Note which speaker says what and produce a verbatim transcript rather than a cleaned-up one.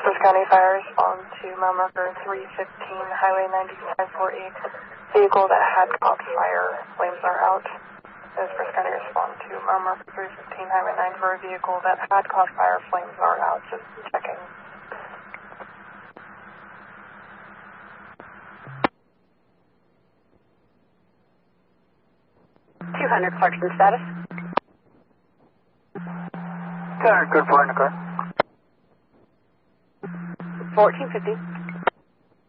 Speaker 1: First County Fire respond to mile marker three fifteen, Highway ninety-five forty-eight. Vehicle that had caught fire, flames are out. Does First County respond to mile marker three fifteen, Highway nine for a vehicle that had caught fire, flames are out. Just checking.
Speaker 2: two hundred, Clarkson status.
Speaker 3: two hundred, good for in the car.
Speaker 2: fourteen fifty.